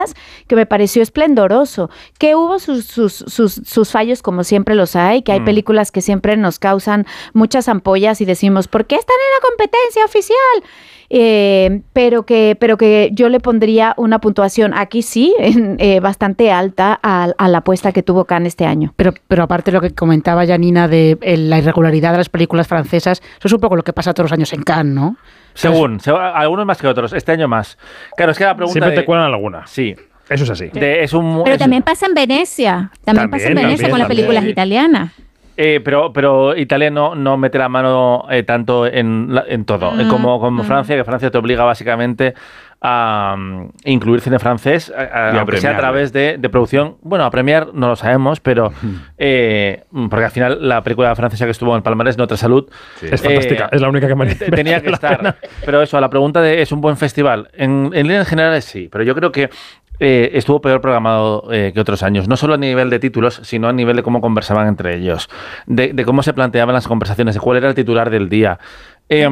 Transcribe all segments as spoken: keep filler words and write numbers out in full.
que me pareció esplendoroso, que hubo sus, sus, sus, sus fallos como siempre los hay, que hay mm. películas que siempre nos causan muchas ampollas y decimos, ¿por qué están en la competencia oficial? Eh, pero, que, pero que yo le pondría una puntuación aquí sí, en, eh, bastante alta a, a la apuesta que tuvo Cannes este año. Pero, pero aparte de lo que comentaba Janina de eh, la irregularidad de las películas francesas, eso es un poco lo que pasa todos los años en Cannes, ¿no? Según, según algunos más que otros, este año más. Claro, es que la pregunta siempre de, te cuelan alguna. Sí. Eso es así. De, es un, pero es, también pasa en Venecia. También, también pasa en Venecia también, con las películas también. italianas. Eh, pero, pero Italia no, no mete la mano eh, tanto en, en todo, mm, como, como mm. Francia, que Francia te obliga básicamente a um, incluir cine francés, a, a, aunque sea a través de, de producción. Bueno, a premiar no lo sabemos, pero eh, porque al final la película francesa que estuvo en Palmarés, Notre Salud, sí. es eh, fantástica, es la única que me tenía que estar. Pena. Pero eso, a la pregunta de ¿es un buen festival? En, en líneas generales sí, pero yo creo que Eh, estuvo peor programado eh, que otros años, no solo a nivel de títulos, sino a nivel de cómo conversaban entre ellos, de, de cómo se planteaban las conversaciones, de cuál era el titular del día. Eh,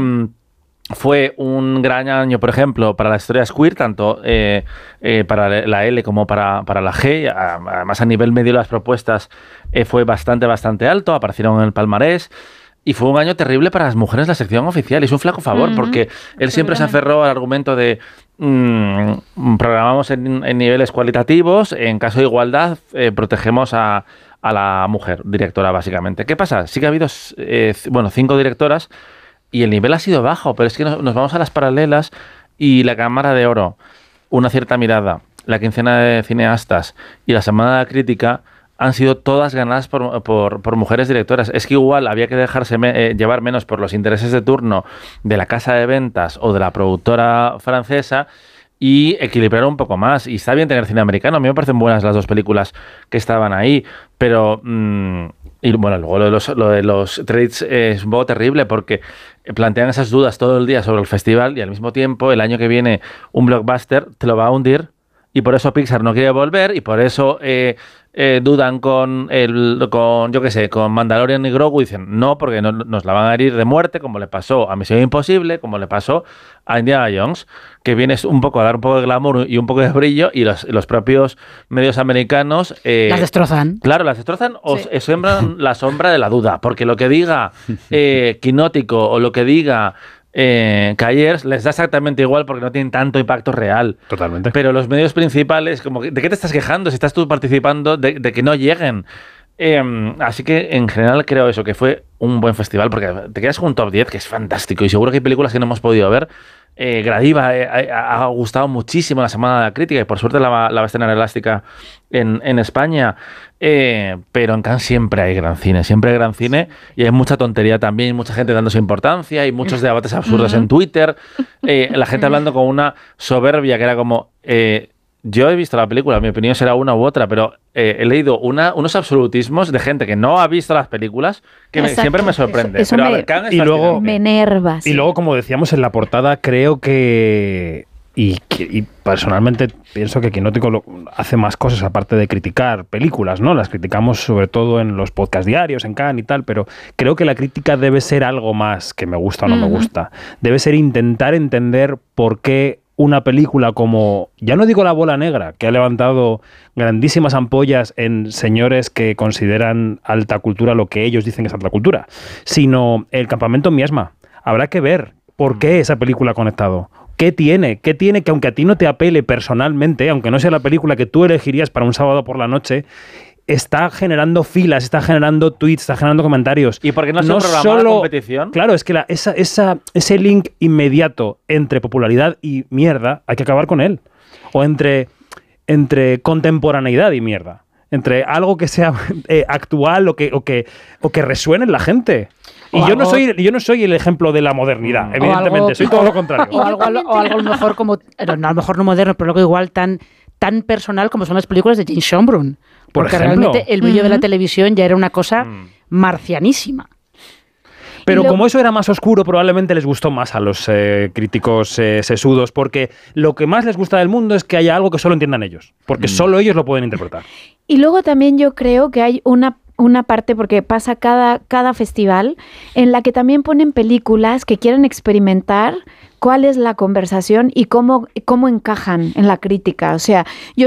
fue un gran año, por ejemplo, para las historias queer, tanto eh, eh, para la L como para, para la G. Además, a nivel medio las propuestas eh, fue bastante, bastante alto, aparecieron en el palmarés. Y fue un año terrible para las mujeres la sección oficial. Y es un flaco favor, uh-huh. porque él siempre se aferró al argumento de mmm, programamos en, en niveles cualitativos, en caso de igualdad eh, protegemos a, a la mujer directora, básicamente. ¿Qué pasa? Sí que ha habido eh, bueno, cinco directoras y el nivel ha sido bajo, pero es que nos, nos vamos a las paralelas y la Cámara de Oro, Una cierta mirada, la quincena de cineastas y la Semana de la Crítica han sido todas ganadas por, por, por mujeres directoras. Es que igual había que dejarse me, eh, llevar menos por los intereses de turno de la casa de ventas o de la productora francesa y equilibrar un poco más. Y está bien tener cine americano. A mí me parecen buenas las dos películas que estaban ahí, pero... Mmm, y bueno, luego lo de los, lo de los trades es un poco terrible porque plantean esas dudas todo el día sobre el festival y al mismo tiempo el año que viene un blockbuster te lo va a hundir y por eso Pixar no quiere volver y por eso... Eh, Eh, dudan con, el, con, yo qué sé, con Mandalorian y Grogu y dicen no, porque no, nos la van a herir de muerte, como le pasó a Misión Imposible, como le pasó a Indiana Jones, que viene un poco a dar un poco de glamour y un poco de brillo y los, los propios medios americanos... Eh, las destrozan. Claro, las destrozan o sí. sembran la sombra de la duda, porque lo que diga eh, Quinótico o lo que diga... Eh, Cayers les da exactamente igual porque no tienen tanto impacto real. Totalmente. Pero los medios principales, como ¿de qué te estás quejando? Si estás tú participando de, de que no lleguen. Eh, así que en general creo eso, que fue un buen festival porque te quedas con un top diez que es fantástico y seguro que hay películas que no hemos podido ver. Eh, Gradiva eh, ha, ha gustado muchísimo la Semana de la Crítica y por suerte la, la va a estrenar Elástica en, en España. Eh, pero en Cannes siempre hay gran cine, siempre hay gran cine y hay mucha tontería también, mucha gente dándose importancia y muchos debates absurdos en Twitter, eh, la gente hablando con una soberbia que era como... Eh, yo he visto la película, mi opinión será una u otra, pero eh, he leído una, unos absolutismos de gente que no ha visto las películas que me, siempre me sorprende. Eso, eso pero me, a ver, Cannes y luego me enerva. Sí. Y luego, como decíamos en la portada, creo que... Y, y personalmente pienso que Quinótico lo, hace más cosas aparte de criticar películas, ¿no? Las criticamos sobre todo en los podcast diarios, en Cannes y tal, pero creo que la crítica debe ser algo más que me gusta o no uh-huh. me gusta. Debe ser intentar entender por qué una película como, ya no digo La Bola Negra, que ha levantado grandísimas ampollas en señores que consideran alta cultura lo que ellos dicen que es alta cultura, sino El Campamento Miasma. Habrá que ver por qué esa película ha conectado. ¿Qué tiene? ¿Qué tiene que aunque a ti no te apele personalmente, aunque no sea la película que tú elegirías para un sábado por la noche, está generando filas, está generando tweets, está generando comentarios? ¿Y por qué no se no programa solo, la competición? Claro, es que la, esa, esa, ese link inmediato entre popularidad y mierda hay que acabar con él. O entre, entre contemporaneidad y mierda. Entre algo que sea eh, actual o que, o, que, o que resuene en la gente. Y yo no, soy, yo no soy el ejemplo de la modernidad, evidentemente, algo, soy todo lo contrario. O algo, o algo a lo mejor como, no, a lo mejor no moderno, pero algo igual tan, tan personal como son las películas de James Schonbrun. Por Porque ejemplo, realmente el brillo uh-huh. de la televisión ya era una cosa uh-huh. marcianísima. Pero lo... como eso era más oscuro, probablemente les gustó más a los eh, críticos eh, sesudos, porque lo que más les gusta del mundo es que haya algo que solo entiendan ellos, porque mm. solo ellos lo pueden interpretar. Y luego también yo creo que hay una una parte, porque pasa cada, cada festival, en la que también ponen películas que quieren experimentar cuál es la conversación y cómo, cómo encajan en la crítica. O sea, yo